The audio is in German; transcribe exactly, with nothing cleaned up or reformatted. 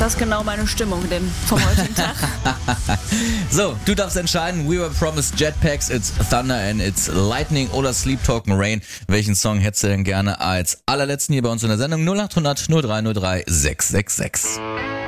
Das ist genau meine Stimmung dem, vom heutigen Tag. So, du darfst entscheiden. We were promised Jetpacks, It's Thunder and It's Lightning oder Sleep Token Rain. Welchen Song hättest du denn gerne als allerletzten hier bei uns in der Sendung? null acht hundert null drei null drei sechs sechs sechs.